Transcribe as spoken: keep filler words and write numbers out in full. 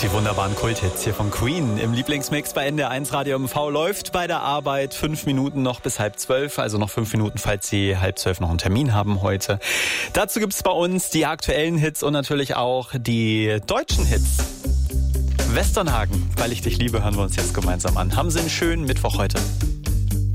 Die wunderbaren Kulthits hier von Queen im Lieblingsmix bei N D R eins Radio M V läuft bei der Arbeit. Fünf Minuten noch bis halb zwölf, also noch fünf Minuten, falls Sie halb zwölf noch einen Termin haben heute. Dazu gibt es bei uns die aktuellen Hits und natürlich auch die deutschen Hits. Westernhagen, weil ich dich liebe, hören wir uns jetzt gemeinsam an. Haben Sie einen schönen Mittwoch heute.